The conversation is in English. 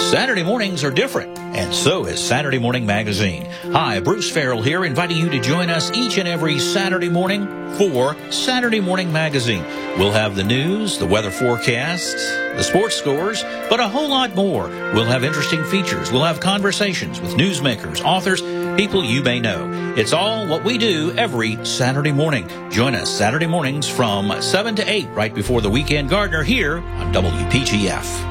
Saturday mornings are different, and so is Saturday Morning Magazine. Hi, Bruce Farrell here, inviting you to join us each and every Saturday morning for Saturday Morning Magazine. We'll have the news, the weather forecast, the sports scores, but a whole lot more. We'll have interesting features. We'll have conversations with newsmakers, authors, people you may know. It's all what we do every Saturday morning. Join us Saturday mornings from 7 to 8, right before the Weekend Gardener here on WPGF.